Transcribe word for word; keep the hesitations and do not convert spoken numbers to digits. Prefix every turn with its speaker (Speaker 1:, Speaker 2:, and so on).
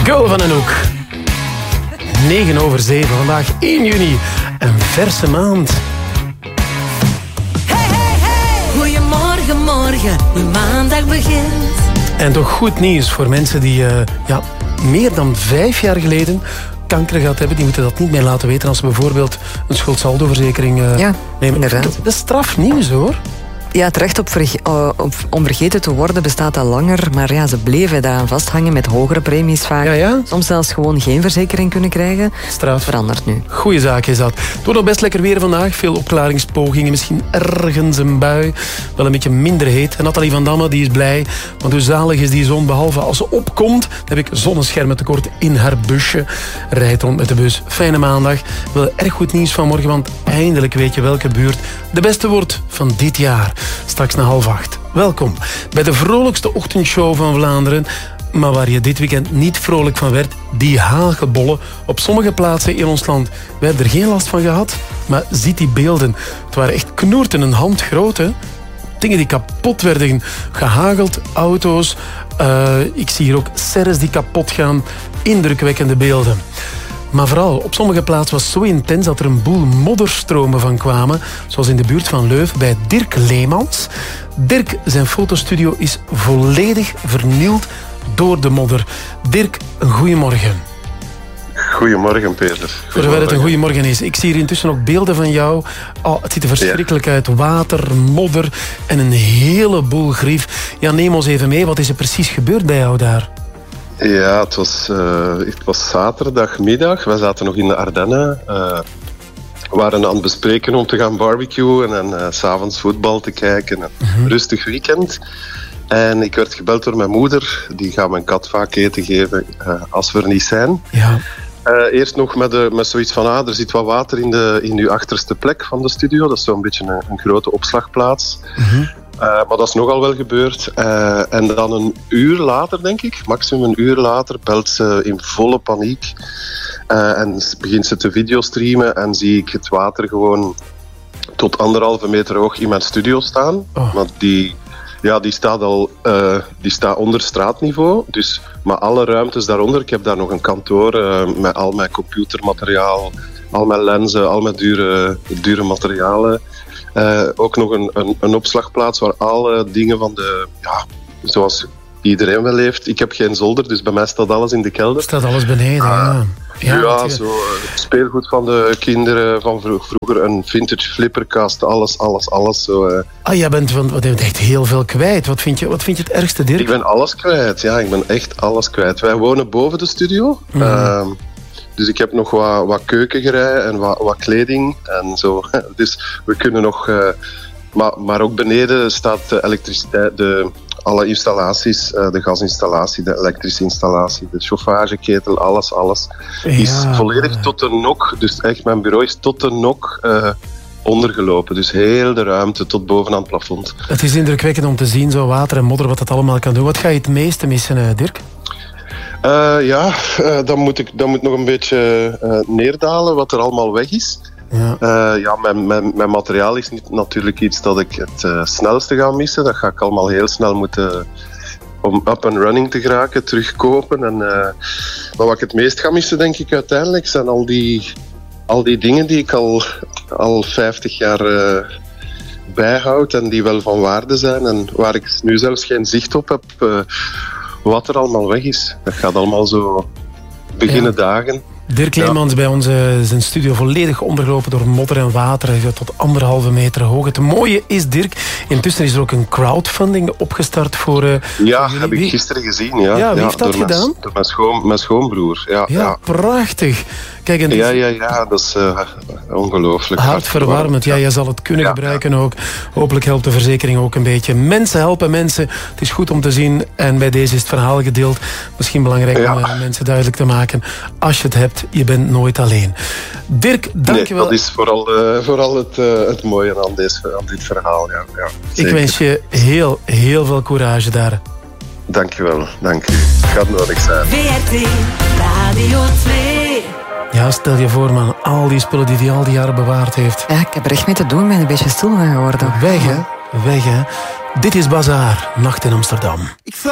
Speaker 1: Girl van Anouk. negen over zeven, vandaag één juni. Een verse maand.
Speaker 2: Hey, hey, hey. Goedemorgen, morgen, de maandag begint.
Speaker 1: En toch goed nieuws voor mensen die uh, ja, meer dan vijf jaar geleden kanker gehad hebben. Die moeten dat niet meer laten weten als ze bijvoorbeeld een schuldsaldoverzekering uh,
Speaker 3: ja,
Speaker 1: nemen.
Speaker 3: Inderdaad.
Speaker 1: Dat is strafnieuws, hoor.
Speaker 3: Ja, het recht op verge- uh, op, om vergeten te worden bestaat al langer. Maar ja, ze bleven daaraan vasthangen met hogere premies vaak.
Speaker 1: Ja, ja?
Speaker 3: Soms zelfs gewoon geen verzekering kunnen krijgen.
Speaker 1: Straf.
Speaker 3: Verandert nu.
Speaker 1: Goeie zaak is dat. Het wordt nog best lekker weer vandaag. Veel opklaringspogingen. Misschien ergens een bui. Wel een beetje minder heet. En Nathalie van Damme die is blij. Want hoe zalig is die zon. Behalve als ze opkomt, dan heb ik zonneschermen tekort in haar busje. Rijdt rond met de bus. Fijne maandag. Wel erg goed nieuws vanmorgen. Want eindelijk weet je welke buurt de beste wordt van dit jaar. Straks na half acht. Welkom bij de vrolijkste ochtendshow van Vlaanderen. Maar waar je dit weekend niet vrolijk van werd, die hagelbollen op sommige plaatsen in ons land. We hebben er geen last van gehad, maar ziet die beelden. Het waren echt knoerten een hand groot, hè. Dingen die kapot werden gehageld, auto's. Uh, ik zie hier ook serres die kapot gaan. Indrukwekkende beelden. Maar vooral, op sommige plaatsen was het zo intens dat er een boel modderstromen van kwamen. Zoals in de buurt van Leuven bij Dirk Leemans. Dirk, zijn fotostudio is volledig vernield door de modder. Dirk, een goeiemorgen.
Speaker 4: Goedemorgen, Peter.
Speaker 1: Voor zover het een goeiemorgen is. Ik zie hier intussen ook beelden van jou. Oh, het ziet er verschrikkelijk ja. uit. Water, modder en een heleboel grief. Ja, neem ons even mee. Wat is er precies gebeurd bij jou daar?
Speaker 4: Ja, het was, uh, het was zaterdagmiddag. Wij zaten nog in de Ardennen. Uh, we waren aan het bespreken om te gaan barbecuen en uh, 's avonds voetbal te kijken. Een uh-huh. rustig weekend. En ik werd gebeld door mijn moeder. Die gaat mijn kat vaak eten geven uh, als we er niet zijn.
Speaker 1: Ja.
Speaker 4: Uh, eerst nog met, de, met zoiets van, ah, er zit wat water in, de, in uw achterste plek van de studio. Dat is zo'n beetje een, een grote opslagplaats. Uh-huh. Uh, maar dat is nogal wel gebeurd. Uh, en dan een uur later, denk ik, maximum een uur later, belt ze in volle paniek. Uh, en begint ze te videostreamen en zie ik het water gewoon tot anderhalve meter hoog in mijn studio staan. Oh. Want die, ja, die staat al uh, die staat onder straatniveau. Dus, maar alle ruimtes daaronder, ik heb daar nog een kantoor uh, met al mijn computermateriaal, al mijn lenzen, al mijn dure, dure materialen. Uh, ook nog een, een, een opslagplaats waar alle dingen van de... Ja, zoals iedereen wel heeft. Ik heb geen zolder, dus bij mij staat alles in de kelder.
Speaker 1: Staat alles beneden, uh, ja.
Speaker 4: Ja, ja zo, uh, speelgoed van de kinderen van vroeger, een vintage flipperkast, alles, alles, alles. Zo, uh.
Speaker 1: Ah, jij bent, van, wat, je bent echt heel veel kwijt. Wat vind je, wat vind je het ergste, Dirk?
Speaker 4: Ik ben alles kwijt, ja. Ik ben echt alles kwijt. Wij wonen boven de studio. Mm. Uh, Dus ik heb nog wat, wat keukengerei en wat, wat kleding en zo. Dus we kunnen nog... Uh, maar, maar ook beneden staat de elektriciteit, de, alle installaties, uh, de gasinstallatie, de elektrische installatie, de chauffageketel, alles, alles. Ja. Is volledig tot de nok. Dus echt, mijn bureau is tot de nok uh, ondergelopen. Dus heel de ruimte tot bovenaan het plafond.
Speaker 1: Het is indrukwekkend om te zien, zo water en modder, wat dat allemaal kan doen. Wat ga je het meeste missen, uh, Dirk?
Speaker 4: Uh, ja, uh, dan, moet ik, dan moet nog een beetje uh, neerdalen wat er allemaal weg is. Ja, uh, ja mijn, mijn, mijn materiaal is niet natuurlijk iets dat ik het uh, snelste ga missen. Dat ga ik allemaal heel snel moeten... om up and running te geraken, terugkopen. En, uh, maar wat ik het meest ga missen, denk ik uiteindelijk, zijn al die, al die dingen die ik al, al vijftig jaar uh, bijhoud en die wel van waarde zijn en waar ik nu zelfs geen zicht op heb... Uh, wat er allemaal weg is. Dat gaat allemaal zo beginnen ja. dagen.
Speaker 1: Dirk Leemans ja. bij ons, uh, zijn studio volledig ondergelopen door modder en water. Tot anderhalve meter hoog. Het mooie is, Dirk, intussen is er ook een crowdfunding opgestart voor... Uh,
Speaker 4: ja,
Speaker 1: voor
Speaker 4: heb ik gisteren gezien. Ja,
Speaker 1: ja wie heeft ja, dat gedaan?
Speaker 4: Mijn, door mijn, schoon, mijn schoonbroer. Ja,
Speaker 1: ja, ja. prachtig. Kijk, en
Speaker 4: ja, ja, ja, dat is uh, ongelooflijk.
Speaker 1: Hartverwarmend. Ja, je zal het kunnen ja. gebruiken ook. Hopelijk helpt de verzekering ook een beetje. Mensen helpen mensen. Het is goed om te zien. En bij deze is het verhaal gedeeld. Misschien belangrijk ja. om uh, mensen duidelijk te maken. Als je het hebt, je bent nooit alleen. Dirk, dank je wel.
Speaker 4: Nee, dat is vooral, uh, vooral het, uh, het mooie aan, deze, aan dit verhaal. Ja, ja,
Speaker 1: ik wens je heel, heel veel courage daar.
Speaker 4: Dank je wel. Dank u. Het gaat nodig zijn.
Speaker 2: V R T Radio twee.
Speaker 1: Ja, stel je voor, man, al die spullen die hij al die jaren bewaard heeft.
Speaker 3: Ja, ik heb er echt mee te doen, ik ben een beetje stil van geworden.
Speaker 1: Weg, hè? Weg, hè? Dit is Bazaar, Nacht in Amsterdam.